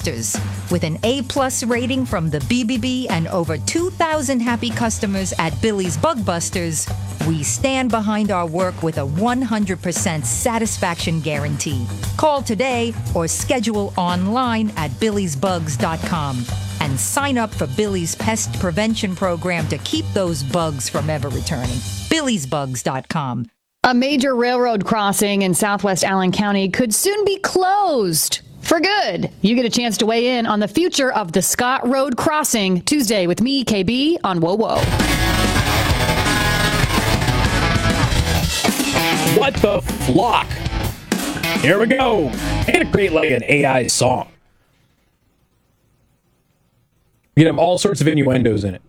Busters. With an A-plus rating from the BBB and over 2,000 happy customers at Billy's Bug Busters, we stand behind our work with a 100% satisfaction guarantee. Call today or schedule online at billysbugs.com and sign up for Billy's Pest Prevention Program to keep those bugs from ever returning. billysbugs.com. A major railroad crossing in southwest Allen County could soon be closed for good. You get a chance to weigh in on the future of the Scott Road Crossing Tuesday with me, KB, on Whoa Whoa. What the flock? Here we go. I'm going to create like an AI song. You can have all sorts of innuendos in it.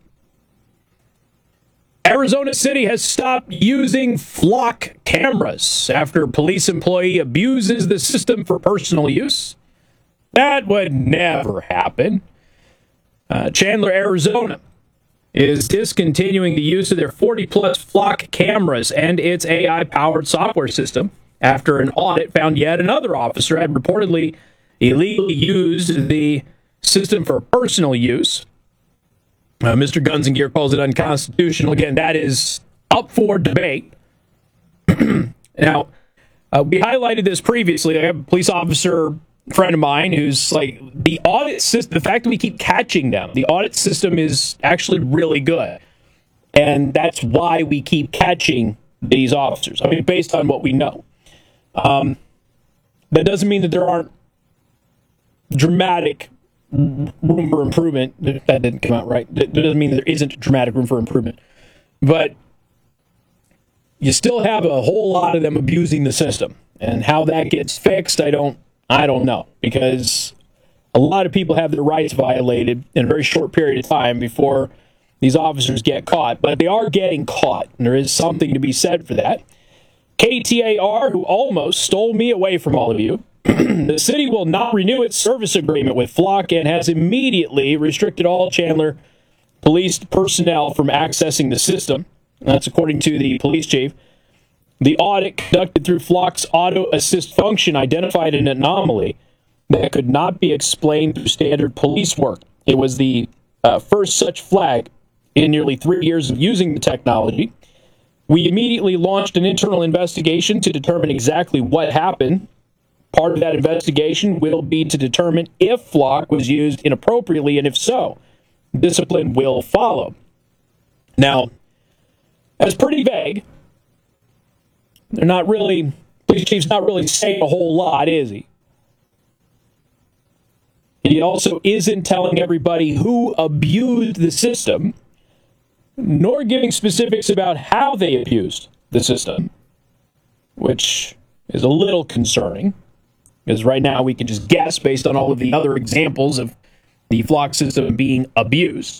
Arizona City has stopped using flock cameras after police employee abuses the system for personal use. That would never happen. Chandler, Arizona is discontinuing the use of their 40-plus flock cameras and its AI-powered software system after an audit found yet another officer had reportedly illegally used the system for personal use. Mr. Guns and Gear calls it unconstitutional. Again, that is up for debate. Now, we highlighted this previously. I have a police officer friend of mine who's like, the audit system, the fact that we keep catching them, the audit system is actually really good. And that's why we keep catching these officers. I mean, based on what we know. That doesn't mean that there aren't dramatic room for improvement. That didn't come out right. That doesn't mean that there isn't dramatic room for improvement. But you still have a whole lot of them abusing the system. And how that gets fixed, I don't know. Because a lot of people have their rights violated in a very short period of time before these officers get caught. But they are getting caught. And there is something to be said for that. KTAR, who almost stole me away from all of you, the city will not renew its service agreement with Flock and has immediately restricted all Chandler police personnel from accessing the system. That's according to the police chief. The audit conducted through Flock's auto assist function identified an anomaly that could not be explained through standard police work. It was the first such flag in nearly 3 years of using the technology. We immediately launched an internal investigation to determine exactly what happened. Part of that investigation will be to determine if Flock was used inappropriately, and if so, discipline will follow. Now, that's pretty vague. Police chief's not really saying a whole lot, is he? He also isn't telling everybody who abused the system, nor giving specifics about how they abused the system, which is a little concerning. Because right now we can just guess based on all of the other examples of the Flock system being abused.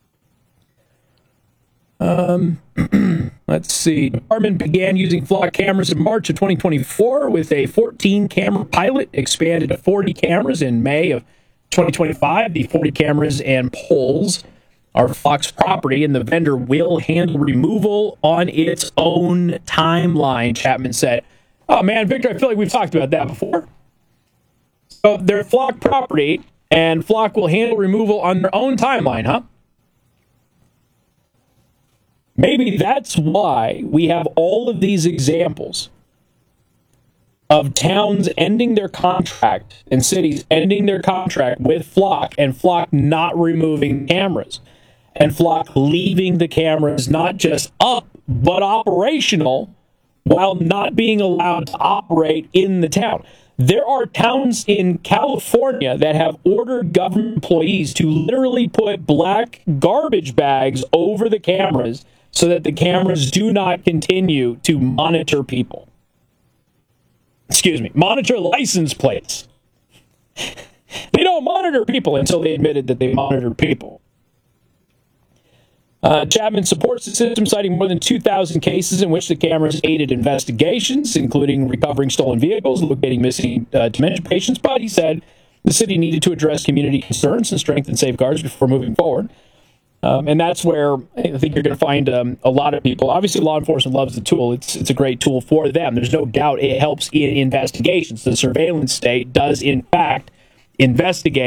Let's see. The department began using Flock cameras in March of 2024 with a 14-camera pilot, expanded to 40 cameras in May of 2025. The 40 cameras and poles are Flock's property, and the vendor will handle removal on its own timeline, Chapman said. Oh, man, Victor, I feel like we've talked about that before. So they're Flock property, and Flock will handle removal on their own timeline, huh? Maybe that's why we have all of these examples of towns ending their contract and cities ending their contract with Flock and Flock not removing cameras and Flock leaving the cameras not just up, but operational while not being allowed to operate in the town. There are towns in California that have ordered government employees to literally put black garbage bags over the cameras so that the cameras do not continue to monitor people. Monitor license plates. They don't monitor people until they admitted that they monitored people. Chapman supports the system, citing more than 2,000 cases in which the cameras aided investigations, including recovering stolen vehicles, locating missing dementia patients. But he said the city needed to address community concerns and strengthen safeguards before moving forward. And that's where I think you're going to find a lot of people. Obviously, law enforcement loves the tool. It's a great tool for them. There's no doubt it helps in investigations. The surveillance state does, in fact, investigate